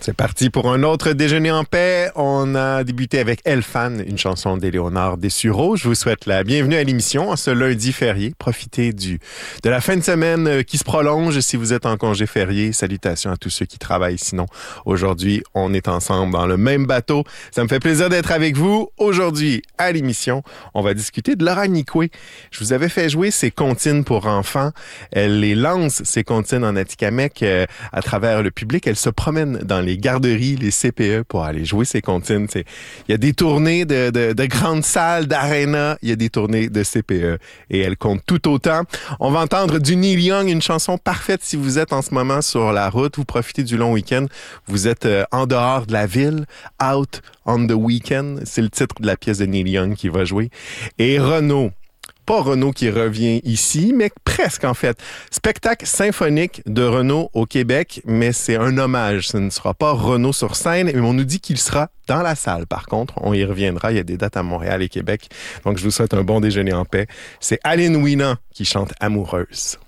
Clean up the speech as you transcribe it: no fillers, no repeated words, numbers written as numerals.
C'est parti pour un autre déjeuner en paix. On a débuté avec Elfan, une chanson d'Éléonore Dessureau. Je vous souhaite la bienvenue à l'émission en ce lundi férié. Profitez de la fin de semaine qui se prolonge si vous êtes en congé férié. Salutations à tous ceux qui travaillent. Sinon, aujourd'hui, on est ensemble dans le même bateau. Ça me fait plaisir d'être avec vous. Aujourd'hui, à l'émission, on va discuter de Laura Nicoué. Je vous avais fait jouer ses comptines pour enfants. Elle les lance, ces comptines en Atikamekw, à travers le public. Elle se promène dans les garderies, les CPE pour aller jouer ses comptines. Il y a des tournées de grandes salles, d'aréna, il y a des tournées de CPE et elle compte tout autant. On va entendre du Neil Young, une chanson parfaite si vous êtes en ce moment sur la route, vous profitez du long week-end, vous êtes en dehors de la ville, Out on the Weekend, c'est le titre de la pièce de Neil Young qui va jouer. Et Renaud. Pas Renaud qui revient ici, mais presque en fait. Spectacle symphonique de Renaud au Québec, mais c'est un hommage. Ce ne sera pas Renaud sur scène, mais on nous dit qu'il sera dans la salle. Par contre, on y reviendra. Il y a des dates à Montréal et Québec. Donc, je vous souhaite un bon déjeuner en paix. C'est Aline Ouinan qui chante Amoureuse.